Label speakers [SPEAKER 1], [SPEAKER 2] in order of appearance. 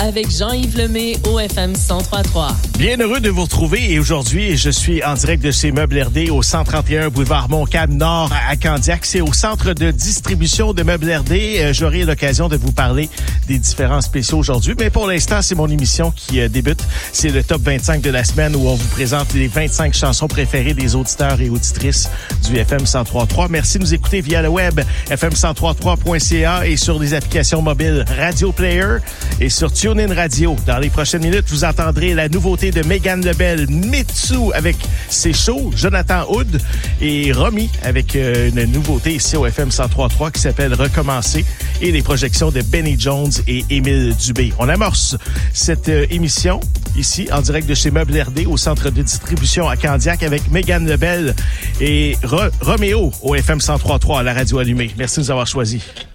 [SPEAKER 1] avec Jean-Yves Lemay au FM 103.3.
[SPEAKER 2] Bien heureux de vous retrouver et aujourd'hui, je suis en direct de chez Meubles RD au 131 boulevard Montcalm Nord à Candiac. C'est au centre de distribution de Meubles RD. J'aurai l'occasion de vous parler des différents spéciaux aujourd'hui, mais pour l'instant, c'est mon émission qui débute. C'est le top 25 de la semaine où on vous présente les 25 chansons préférées des auditeurs et auditrices du FM 103.3. Merci de nous écouter via le web fm1033.ca et sur les applications mobiles Radio Player et sur TuneIn Radio. Dans les prochaines minutes, vous entendrez la nouveauté de Mégane Lebel, Mitsu avec C'est chaud, Jonathan Hood et Romy avec une nouveauté ici au FM 103.3 qui s'appelle Recommencer et les projections de Benny Jones et Émile Dubé. On amorce cette émission ici en direct de chez Meubles RD au centre de distribution à Candiac avec Mégane Lebel et Roméo au FM 103.3 à la radio allumée. Merci de nous avoir choisis.